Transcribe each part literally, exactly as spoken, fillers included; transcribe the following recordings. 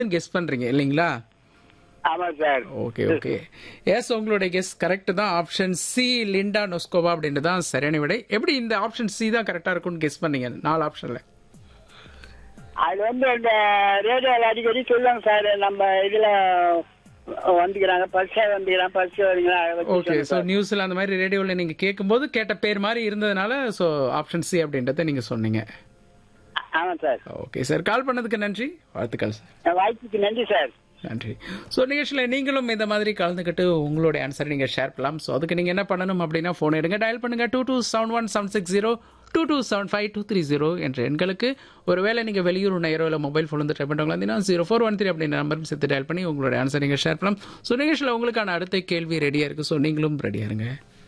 Guess பண்றீங்க இல்லைங்களா? ஆமா சார். ஓகே ஓகே எஸ், உங்களுடைய கெஸ் கரெக்ட் தான். ஆப்ஷன் சி லிண்டா நொஸ்கோவா அப்படின்றது தான் சரியான விடை. எப்படி இந்த ஆப்ஷன் சி தான் கரெக்டா இருக்கும்னு கெஸ் பண்ணீங்க நாலு ஆப்ஷன்ல? அது வந்து இந்த ரேடியோவில் அடிக்கடி சொல்லுவாங்க சார், நம்ம இதுல வந்துக்கிறாங்க பரிசா வந்துக்கிறாங்க பரிசு வருகிறாங்க. ஓகே, ஸோ நியூஸ்ல அந்த மாதிரி ரேடியோவில் நீங்க கேட்கும்போது கேட்ட பேர் மாதிரி இருந்ததுனால ஸோ ஆப்ஷன் சி அப்படின்றத நீங்க சொன்னீங்க. ஆமா சார். ஓகே சார், கால் பண்ணதுக்கு நன்றி, வாழ்த்துக்கள் சார். வாய்ப்புக்கு நன்றி சார். நன்றி. ஸோ நிகழ்ச்சியில் நீங்களும் இந்த மாதிரி கலந்துக்கிட்டு உங்களுடைய ஆன்சரை நீங்கள் ஷேர் பண்ணலாம். ஸோ அதுக்கு நீங்கள் என்ன பண்ணணும் அப்படின்னா ஃபோன் எடுங்க, டயல் பண்ணுங்க two two seven one seven six zero two two seven five two three zero என்ற எண்களுக்கு. ஒருவேளை நீங்கள் வெளியூர் நேரோ இல்லை மொபைல் ஃபோன் வந்து ட்ரை பண்ணுறவங்களா இருந்தீங்கன்னா ஜீரோ ஃபோர் ஒன் த்ரீ அப்படின்ற நம்பரும் சேர்த்து டயல் பண்ணி உங்களுடைய ஆன்சர் நீங்கள் ஷேர் பண்ணலாம். ஸோ நிகழ்ச்சியில் உங்களுக்கான அடுத்த கேள்வி ரெடியாக இருக்குது. ஸோ நீங்களும் ரெடியாக இருங்க.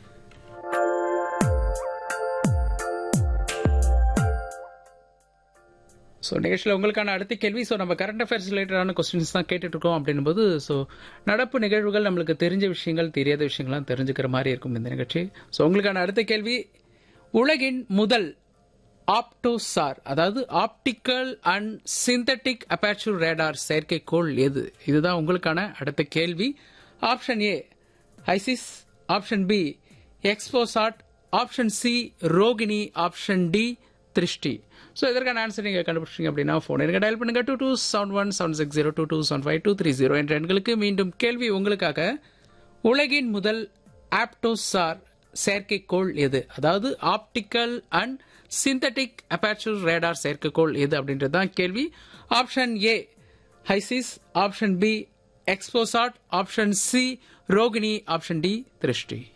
ஸோ நிகழ்ச்சியில் உங்களுக்கான அடுத்த கேள்வி. ஸோ நம்ம கரண்ட் அஃபேர்ஸ் ரிலேட்டடான கொஸ்டின்ஸ் தான் கேட்டுட்டு இருக்கோம் அப்படின்னும் போது ஸோ நடப்பு நிகழ்வுகள், நம்மளுக்கு தெரிஞ்ச விஷயங்கள் தெரியாத விஷயங்கள்லாம் தெரிஞ்சுக்கிற மாதிரி இருக்கும் இந்த நிகழ்ச்சி. ஸோ உங்களுக்கான அடுத்த கேள்வி, உலகின் முதல் ஆப்டோசார் அதாவது optical and synthetic aperture radar செயற்கைக்கோள் எது? இதுதான் உங்களுக்கான அடுத்த கேள்வி. Option A ISIS, option B எக்ஸ்போசாட், option C Rohini, option D திருஷ்டி. ஸோ இதற்கான ஆன்சர் நீங்கள் கண்டுபிடிச்சிங்க அப்படின்னா ஃபோன் எனக்கு டயல் பண்ணுங்க two two seven one seven six zero two two seven five two three zero என்ற எண்களுக்கு. மீண்டும் கேள்வி உங்களுக்காக, உலகின் முதல் ஆப்டோசார் செயற்கைக்கோள் எது? அதாவது optical and synthetic aperture radar செயற்கைக்கோள் எது அப்படின்றது தான் கேள்வி. Option A HySIS, option B எக்ஸ்போசாட், option C Rohini, option D திருஷ்டி.